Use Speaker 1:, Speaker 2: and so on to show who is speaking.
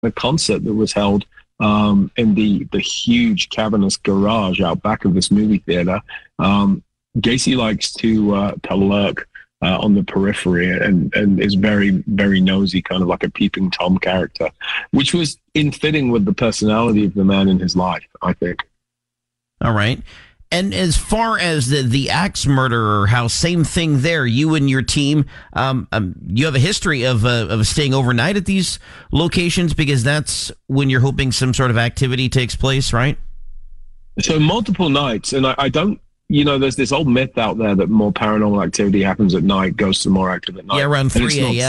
Speaker 1: a concert that was held in the huge cavernous garage out back of this movie theater. Gacy likes to lurk on the periphery and is very, very nosy, kind of like a peeping Tom character, which was in fitting with the personality of the man in his life, I think.
Speaker 2: All right. And as far as the axe murderer house, same thing there. You and your team, you have a history of staying overnight at these locations because that's when you're hoping some sort of activity takes place, right?
Speaker 1: So multiple nights, and I don't, there's this old myth out there that more paranormal activity happens at night, ghosts are more active at night.
Speaker 2: Yeah, around 3 a.m.